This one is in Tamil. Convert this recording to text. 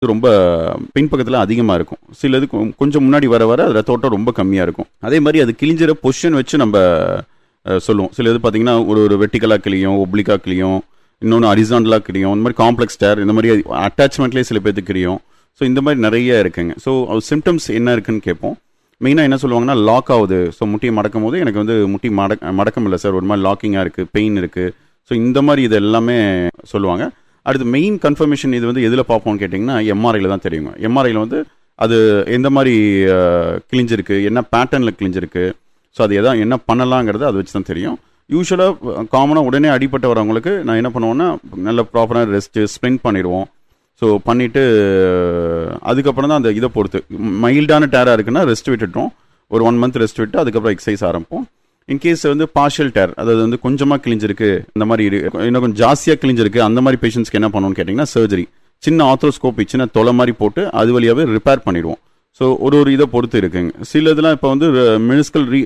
ரொம்ப பின்பக்கத்தில் அதிகமாக இருக்கும். சிலது கொஞ்சம் முன்னாடி வர வர அதில் தோட்டம் ரொம்ப கம்மியாக இருக்கும். அதே மாதிரி அது கிழிஞ்சிற பொசிஷன் வச்சு நம்ம சொல்லுவோம். சில இது பார்த்தீங்கன்னா ஒரு வெர்டிகலாக கிளியும், ஒப்ளிக்கா கிளியும், இன்னொன்று ஹரிசாண்டலாக கிளியும், இந்த மாதிரி காம்ப்ளெக்ஸ் டேர், இந்த மாதிரி அட்டாச்மெண்ட்லேயே சில பேருக்கு கிளியும். ஸோ இந்த மாதிரி நிறைய இருக்குங்க. ஸோ சிம்டம்ஸ் என்ன இருக்குன்னு கேட்போம். மெயினாக என்ன சொல்லுவாங்கன்னா லாக் ஆகுது. ஸோ முட்டியை மடக்கும் போது எனக்கு வந்து முட்டி மடக்கம் இல்லை சார், ஒரு மாதிரி லாக்கிங்காக இருக்குது, பெயின் இருக்குது. ஸோ இந்த மாதிரி இது எல்லாமே சொல்லுவாங்க. அடுத்து மெயின் கன்ஃபர்மேஷன் இது வந்து எதில் பார்ப்போம்னு கேட்டிங்கன்னா எம்ஆர்ஐயில் தான் தெரியுங்க. எம்ஆர்ஐயில் வந்து அது எந்த மாதிரி கிழிஞ்சிருக்கு, என்ன பேட்டர்னில் கிழிஞ்சிருக்கு, ஸோ அது என்ன பண்ணலாங்கிறது அதை வச்சு தான் தெரியும். யூஸ்வலாக காமனாக உடனே அடிப்பட்டு வரவங்களுக்கு நான் என்ன பண்ணுவோன்னா நல்ல ப்ராப்பரான ரெஸ்ட்டு ஸ்ப்ரிண்ட் பண்ணிடுவோம். ஸோ பண்ணிவிட்டு அதுக்கப்புறம் தான் அந்த இதை பொறுத்து மைல்டான டேராக இருக்குன்னா ரெஸ்ட் விட்டுட்டோம், ஒரு 1 month ரெஸ்ட் விட்டு அதுக்கப்புறம் எக்ஸசைஸ் ஆரம்பிப்போம். இன்கேஸ் வந்து பார்ஷியல் டேர், அதாவது வந்து கொஞ்சமாக கிழிஞ்சிருக்கு, இந்த மாதிரி இன்னும் கொஞ்சம் ஜாஸ்தியாக கிழிஞ்சிருக்கு, அந்த மாதிரி பேஷண்ட்ஸ்க்கு என்ன பண்ணணும்னு கேட்டிங்கன்னா சர்ஜரி, சின்ன ஆர்த்ரோஸ்கோபி, சின்ன தொலை மாதிரி போட்டு அது வழியாகவே ரிப்பேர் பண்ணிடுவோம். ஸோ ஒரு இதை பொறுத்து இருக்குங்க. சில இதெல்லாம் இப்போ வந்து மினிஸ்கல்